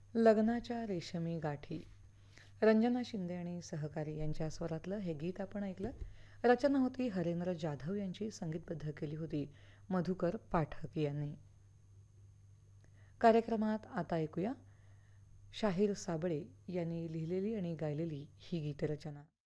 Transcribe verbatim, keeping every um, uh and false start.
लग्नाच्या रेशमी गाठी. रंजना शिंदे आणि सहकारी यांच्या स्वरातलं हे गीत आपण ऐकलं. रचना होती हरेंद्र जाधव यांची, संगीतबद्ध केली होती मधुकर पाठक यांनी. कार्यक्रमात आता ऐकूया शाहीर साबळे यांनी लिहिलेली आणि गायलेली ही गीतरचना.